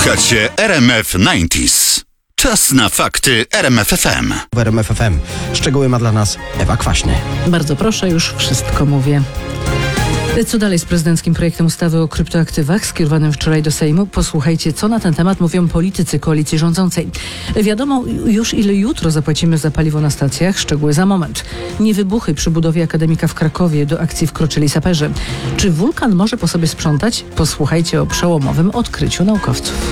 Słuchacie RMF 90s. Czas na fakty RMF FM. W RMF FM szczegóły ma dla nas Ewa Kwaśny. Bardzo proszę, już wszystko mówię. Co dalej z prezydenckim projektem ustawy o kryptoaktywach skierowanym wczoraj do Sejmu? Posłuchajcie, co na ten temat mówią politycy koalicji rządzącej. Wiadomo już, ile jutro zapłacimy za paliwo na stacjach. Szczegóły za moment. Niewybuchy przy budowie Akademika w Krakowie. Do akcji wkroczyli saperzy. Czy wulkan może po sobie sprzątać? Posłuchajcie o przełomowym odkryciu naukowców.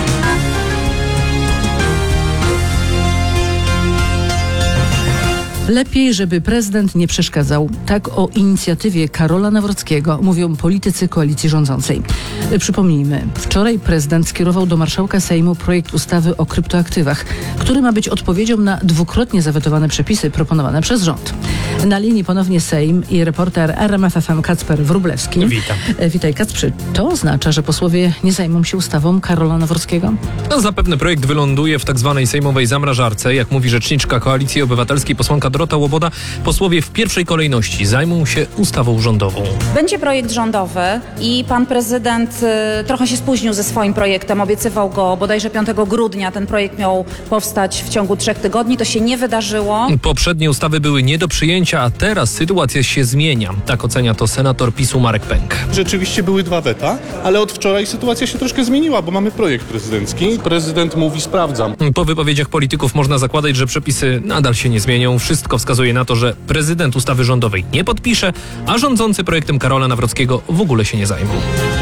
Lepiej, żeby prezydent nie przeszkadzał. Tak o inicjatywie Karola Nawrockiego mówią politycy koalicji rządzącej. Przypomnijmy, wczoraj prezydent skierował do marszałka Sejmu projekt ustawy o kryptoaktywach, który ma być odpowiedzią na dwukrotnie zawetowane przepisy proponowane przez rząd. Na linii ponownie Sejm i reporter RMF FM Kacper Wróblewski. Witam. Witaj, Kacprze. To oznacza, że posłowie nie zajmą się ustawą Karola Nawrockiego? No, zapewne projekt wyląduje w tak zwanej sejmowej zamrażarce. Jak mówi rzeczniczka Koalicji Obywatelskiej posłanka Dorota Łoboda, posłowie w pierwszej kolejności zajmą się ustawą rządową. Będzie projekt rządowy i pan prezydent trochę się spóźnił ze swoim projektem. Obiecywał go bodajże 5 grudnia. Ten projekt miał powstać w ciągu 3 tygodni. To się nie wydarzyło. Poprzednie ustawy były nie do przyjęcia, a teraz sytuacja się zmienia. Tak ocenia to senator PiS-u Marek Pęk. Rzeczywiście były 2 weta, ale od wczoraj sytuacja się troszkę zmieniła, bo mamy projekt prezydencki. Prezydent mówi sprawdzam. Po wypowiedziach polityków można zakładać, że przepisy nadal się nie zmienią. Wszystko wskazuje na to, że prezydent ustawy rządowej nie podpisze, a rządzący projektem Karola Nawrockiego w ogóle się nie zajmą.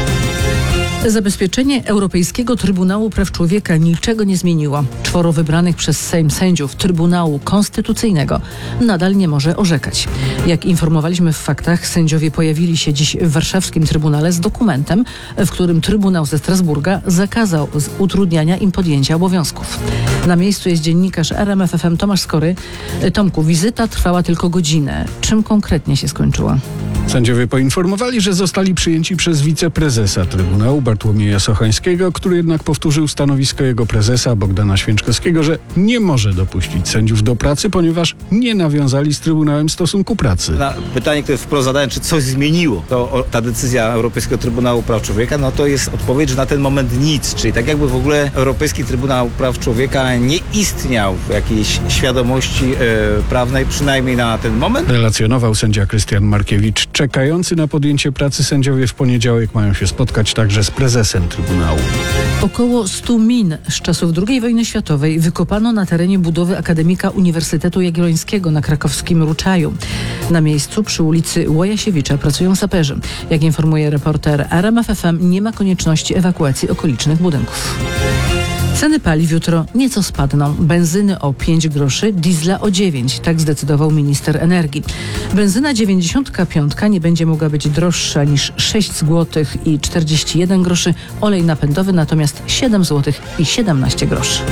Zabezpieczenie Europejskiego Trybunału Praw Człowieka niczego nie zmieniło. 4 wybranych przez Sejm sędziów Trybunału Konstytucyjnego nadal nie może orzekać. Jak informowaliśmy w faktach, sędziowie pojawili się dziś w warszawskim Trybunale z dokumentem, w którym Trybunał ze Strasburga zakazał utrudniania im podjęcia obowiązków. Na miejscu jest dziennikarz RMF FM Tomasz Skory. Tomku, wizyta trwała tylko godzinę. Czym konkretnie się skończyła? Sędziowie poinformowali, że zostali przyjęci przez wiceprezesa Trybunału Bartłomieja Sochańskiego, który jednak powtórzył stanowisko jego prezesa Bogdana Święczkowskiego, że nie może dopuścić sędziów do pracy, ponieważ nie nawiązali z Trybunałem stosunku pracy. Na pytanie, które wprost zadałem, czy coś zmieniło, ta decyzja Europejskiego Trybunału Praw Człowieka, no to jest odpowiedź, że na ten moment nic. Czyli tak jakby w ogóle Europejski Trybunał Praw Człowieka nie istniał w jakiejś świadomości prawnej, przynajmniej na ten moment. Relacjonował sędzia Krystian Markiewicz. Czekający na podjęcie pracy sędziowie w poniedziałek mają się spotkać także z prezesem Trybunału. Około 100 min z czasów II wojny światowej wykopano na terenie budowy Akademika Uniwersytetu Jagiellońskiego na krakowskim Ruczaju. Na miejscu przy ulicy Łojasiewicza pracują saperzy. Jak informuje reporter RMF FM, nie ma konieczności ewakuacji okolicznych budynków. Ceny paliw jutro nieco spadną. Benzyny o 5 groszy, diesla o 9. Tak zdecydował minister energii. Benzyna 95 nie będzie mogła być droższa niż 6 zł i 41 groszy. Olej napędowy natomiast 7 zł i 17 groszy.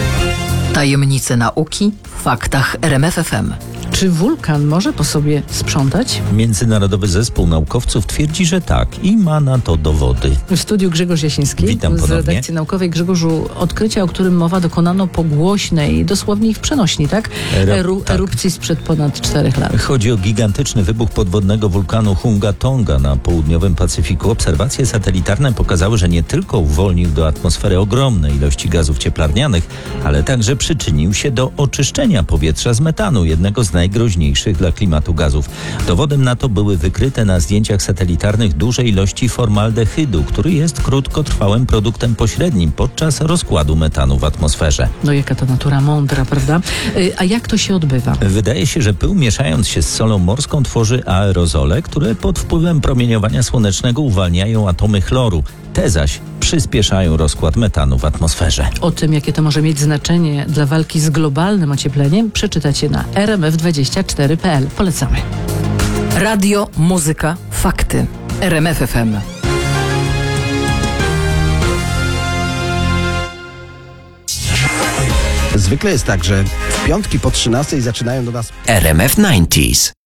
Tajemnice nauki w faktach RMF FM. Czy wulkan może po sobie sprzątać? Międzynarodowy Zespół Naukowców twierdzi, że tak i ma na to dowody. W studiu Grzegorz Jasiński. Witam z ponownie. redakcji naukowej. Grzegorzu, odkrycia, o którym mowa, dokonano po głośnej, dosłownie w przenośni, tak? Erupcji sprzed ponad 4 lat. Chodzi o gigantyczny wybuch podwodnego wulkanu Hunga Tonga na południowym Pacyfiku. Obserwacje satelitarne pokazały, że nie tylko uwolnił do atmosfery ogromne ilości gazów cieplarnianych, ale także przyczynił się do oczyszczenia powietrza z metanu, jednego z najgroźniejszych dla klimatu gazów. Dowodem na to były wykryte na zdjęciach satelitarnych duże ilości formaldehydu, który jest krótkotrwałym produktem pośrednim podczas rozkładu metanu w atmosferze. No jaka to natura mądra, prawda? A jak to się odbywa? Wydaje się, że pył mieszając się z solą morską tworzy aerozole, które pod wpływem promieniowania słonecznego uwalniają atomy chloru. Te zaś przyspieszają rozkład metanu w atmosferze. O tym, jakie to może mieć znaczenie dla walki z globalnym ociepleniem, przeczytacie na rmf24.pl. Polecamy. Radio, muzyka, fakty. RMF FM. Zwykle jest tak, że w piątki po 13 zaczynają do nas RMF 90s.